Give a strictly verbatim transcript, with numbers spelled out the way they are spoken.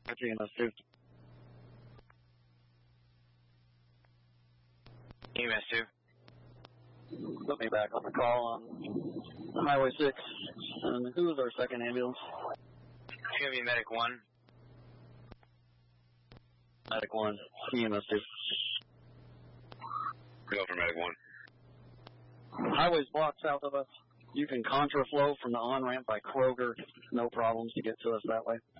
E M S two. E M S two. Put me back on the call on Highway six. And who was our second ambulance? It's going to be Medic one. Medic one, E M S two. Go for Medic one. Highway's blocked south of us. You can contraflow from the on-ramp by Kroger. No problems to get to us that way.